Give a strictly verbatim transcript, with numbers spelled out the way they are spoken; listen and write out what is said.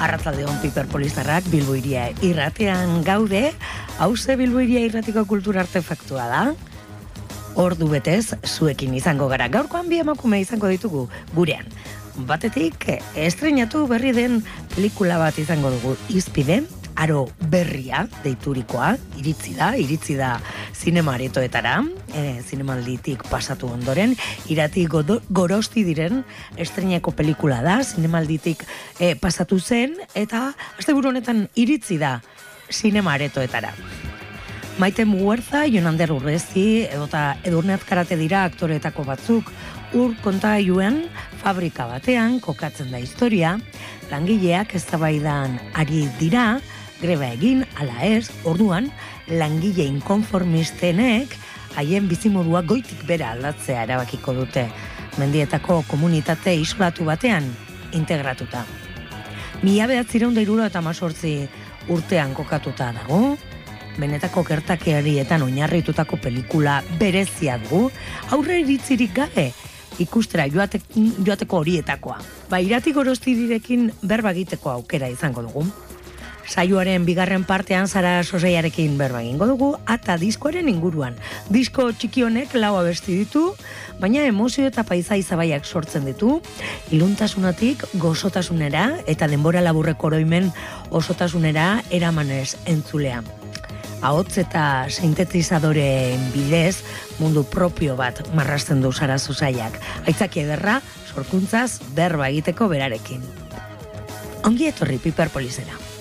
Arratsaldeon Piper Polizarrak Bilbo Hiria irratean gaude, hauze Bilbo Hiria irratiko kultura artefaktua da. Ordu betez zuekin izango gara. Gaurkoan bi emakume izango ditugu gurean. Batetik estreinatu berri den pelikula bat izango dugu, Izpide, aro berria deiturikoa, iritzi da, iritzi da zinemaretoetara, e, zinemalditik pasatu ondoren, irati godo, gorosti diren estreineko pelikula da, zinemalditik e, pasatu zen, eta asteburu honetan iritzi da zinemaretoetara. Maite Muguerza, Jonander Urrezi, edota Edurne Azkarate dira aktoreetako batzuk, ur kontailuen fabrika batean kokatzen da historia, langileak eztabaidan ari dira, greba egin, ala ez, orduan, langile inkonformistenek haien bizimodua goitik bera aldatzea erabakiko dute, mendietako komunitate isolatu batean integratuta. Mila bederatziehun eta hirurogeita hemezortzi urtean kokatuta dago, benetako gertakerietan oinarritutako pelikula berezia dugu, aurre iritzirik gabe ikustera joate, joateko horietakoa. Ba, irati gorosti direkin berba egiteko aukera izango dugu. Saioaren bigarren partean Sara Sosaiarekin berba egingo dugu, eta diskoaren inguruan. Disko txiki honek lau abesti ditu, baina emozio eta paisai zabaiak sortzen ditu, iluntasunatik gozotasunera eta denbora laburreko oroimen osotasunera eramanez entzulea. Ahots eta sintetizadoreen bidez mundu propio bat marrazten du Sara Sosaiak. Aitzaki ederra, sorkuntzaz berba egiteko berarekin. Ongi etorri Piper Polizera.